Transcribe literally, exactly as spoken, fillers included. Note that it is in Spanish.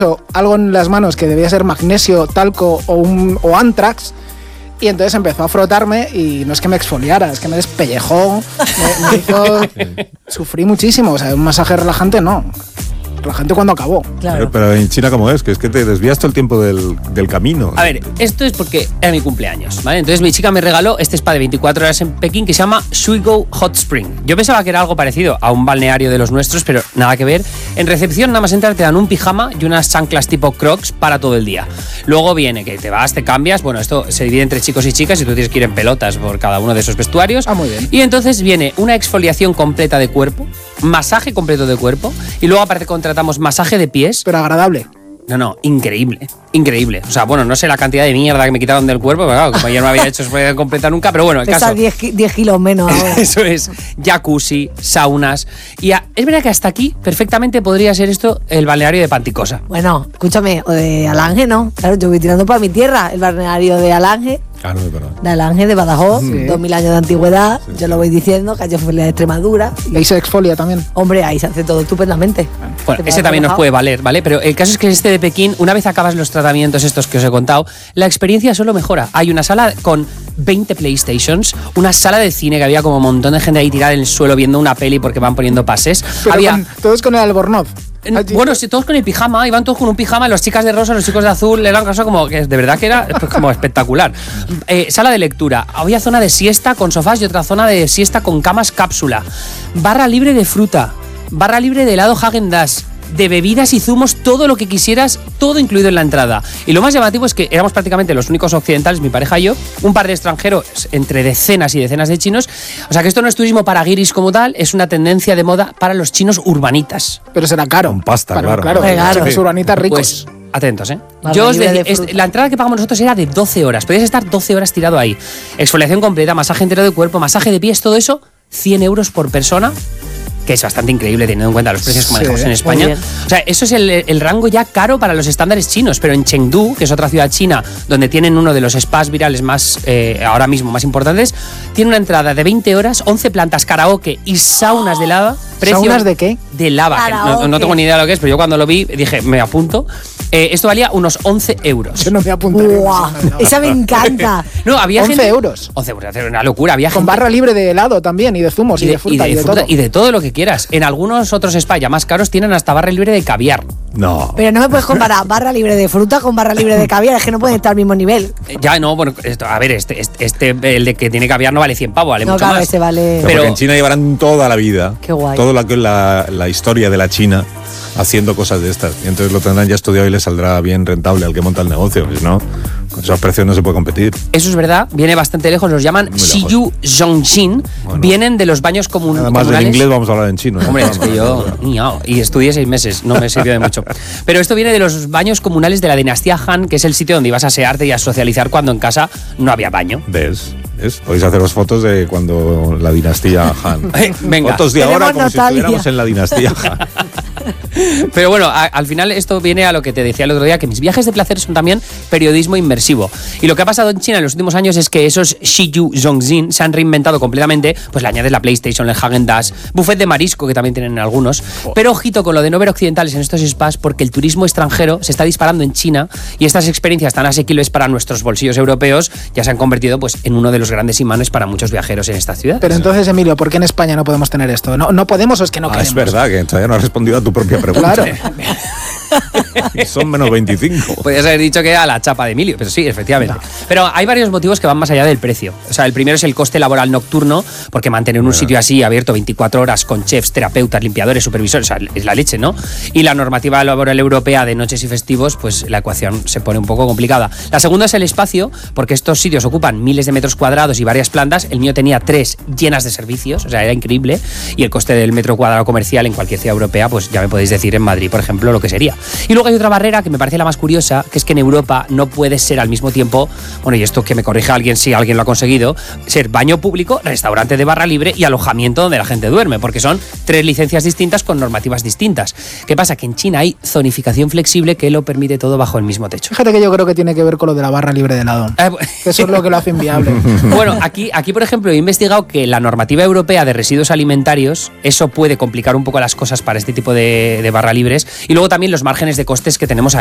algo en las manos que debía ser magnesio, talco o, un, o antrax. Y entonces empezó a frotarme y no es que me exfoliara, es que me despellejó, me, me hizo... Sufrí muchísimo, o sea, un masaje relajante no. Relajante cuando acabó. Claro. Pero, pero en China, ¿cómo es? Que es que te desvías todo el tiempo del, del camino. A ver, esto es porque era mi cumpleaños, ¿vale? Entonces mi chica me regaló este spa de veinticuatro horas en Pekín que se llama Shuigo Hot Spring. Yo pensaba que era algo parecido a un balneario de los nuestros, pero nada que ver. En recepción, nada más entrar, te dan un pijama y unas chanclas tipo Crocs para todo el día. Luego viene que te vas, te cambias. Bueno, esto se divide entre chicos y chicas y tú tienes que ir en pelotas por cada uno de esos vestuarios. Ah, muy bien. Y entonces viene una exfoliación completa de cuerpo, masaje completo de cuerpo y luego aparte contratamos masaje de pies. Pero agradable. No, no, increíble, increíble. O sea, bueno, no sé la cantidad de mierda que me quitaron del cuerpo, pero claro, como ayer no había hecho, se puede completar nunca, pero bueno, el Pesa caso... diez kilos menos ahora. Eso es, jacuzzi, saunas... Y a, es verdad que hasta aquí perfectamente podría ser esto el balneario de Panticosa. Bueno, escúchame, o de Alange, ¿no? Claro, yo voy tirando para mi tierra, el balneario de Alange. Ah, no, pero... De Alange, de Badajoz, Sí. dos mil años de antigüedad, Sí, yo sí. lo voy diciendo, calle Felia de Extremadura. Y ahí se exfolia también. Hombre, ahí se hace todo estupendamente. Bueno, Te ese quedas también nos relajado. puede valer, ¿vale? Pero el caso es que este de Pekín, una vez acabas los tratamientos estos que os he contado, la experiencia solo mejora. Hay una sala con veinte PlayStations, una sala de cine que había como un montón de gente ahí tirada en el suelo viendo una peli porque van poniendo pases. Pero había... con- todos con el albornoz. En- Bueno, sí, todos con el pijama, iban todos con un pijama, las chicas de rosa, los chicos de azul, era una cosa como que de verdad que era pues, como espectacular. Eh, sala de lectura, había zona de siesta con sofás y otra zona de siesta con camas cápsula. Barra libre de fruta, barra libre de helado Häagen-Dazs, de bebidas y zumos, todo lo que quisieras, todo incluido en la entrada. Y lo más llamativo es que éramos prácticamente los únicos occidentales, mi pareja y yo, un par de extranjeros, entre decenas y decenas de chinos. O sea que esto no es turismo para guiris como tal, es una tendencia de moda para los chinos urbanitas. Pero será caro. Con pasta, Para- claro. Claro, Claro. los urbanitas ricos. Pues atentos, ¿eh? Barra Yo os libre decía, de es- fruta. la entrada que pagamos nosotros era de doce horas. Podías estar doce horas tirado ahí. Exfoliación completa, masaje entero de cuerpo, masaje de pies, todo eso, cien euros por persona. Que es bastante increíble teniendo en cuenta los precios que Sí, manejamos en muy España. bien. O sea, eso es el, el rango ya caro para los estándares chinos, pero en Chengdu, que es otra ciudad china donde tienen uno de los spas virales más, eh, ahora mismo más importantes, tiene una entrada de veinte horas, once plantas, karaoke y saunas de lava. Precio ¿Saunas de qué? De lava. que no, no Karaoke. tengo ni idea de lo que es, pero yo cuando lo vi dije, me apunto. Eh, esto valía unos once euros. Yo no me apuntaré. ¡Guau! Esa me encanta. No, había once gente... euros. once euros, era una locura. Había Con gente... barra libre de helado también, y de zumos, y, de, fruta, y de, fruta, todo. y de todo lo que quieras. En algunos otros spas ya más caros tienen hasta barra libre de caviar. No. Pero no me puedes comparar barra libre de fruta con barra libre de caviar, es que no pueden estar al mismo nivel. Eh, Ya, no, bueno, esto, a ver, este, este, este, el de que tiene caviar no vale cien pavos, vale No, mucho claro, más. ese vale. Pero Pero- porque en China llevarán toda la vida, Qué guay. toda la, la, la historia de la China haciendo cosas de estas. Y entonces lo tendrán ya estudiado y les saldrá bien rentable al que monta el negocio. Si no, con esos precios no se puede competir. Eso es verdad, viene bastante lejos, los llaman Muy lejos. Shiyu Zhongxin, Bueno. vienen de los baños comun Además del comunales. inglés vamos a hablar en chino. ¿eh? Hombre, es que yo miau, y estudié seis meses, no me sirvió de mucho. Pero esto viene de los baños comunales de la dinastía Han, que es el sitio donde ibas a asearte y a socializar cuando en casa no había baño. ¿Ves? ¿Ves? Podéis haceros fotos de cuando la dinastía Han. Eh, venga. Fotos de ahora Tenemos como nostalgia. si estuviéramos en la dinastía Han. Pero bueno, a- al final esto viene a lo que te decía el otro día, que mis viajes de placer son también periodismo inmersivo. Y lo que ha pasado en China en los últimos años es que esos Shiyu Zhongxin se han reinventado completamente, pues le añades la PlayStation, el Häagen-Dazs, buffet de marisco que también tienen algunos. Pero ojito con lo de no ver occidentales en estos spas, porque el turismo extranjero se está disparando en China y estas experiencias tan asequibles para nuestros bolsillos europeos ya se han convertido pues en uno de los grandes imanes para muchos viajeros en esta ciudad. Pero entonces, Emilio, ¿por qué en España no podemos tener esto? ¿No, no podemos o es que no Ah, queremos? es verdad que todavía no has respondido a tu propia pregunta. Claro. Y son menos veinticinco. Podrías haber dicho que era la chapa de Emilio, pero sí, efectivamente. Pero hay varios motivos que van más allá del precio. O sea, el primero es el coste laboral nocturno, porque mantener un sitio así abierto veinticuatro horas con chefs, terapeutas, limpiadores, supervisores, o sea, es la leche, ¿no? Y la normativa laboral europea de noches y festivos, pues la ecuación se pone un poco complicada. La segunda es el espacio, porque estos sitios ocupan miles de metros cuadrados y varias plantas. El mío tenía tres llenas de servicios, o sea, era increíble. Y el coste del metro cuadrado comercial en cualquier ciudad europea, pues ya me podéis decir en Madrid, por ejemplo, lo que sería. Y luego hay otra barrera que me parece la más curiosa, que es que en Europa no puede ser al mismo tiempo, bueno, y esto que me corrija alguien si alguien lo ha conseguido, ser baño público, restaurante de barra libre y alojamiento donde la gente duerme, porque son tres licencias distintas con normativas distintas. ¿Qué pasa? Que en China hay zonificación flexible que lo permite todo bajo el mismo techo. Fíjate que yo creo que tiene que ver con lo de la barra libre de helado. Eh, bu- Que eso es lo que lo hace inviable. Bueno, aquí, aquí, por ejemplo, he investigado que la normativa europea de residuos alimentarios, eso puede complicar un poco las cosas para este tipo de, de barra libres. Y luego también los márgenes de costes que tenemos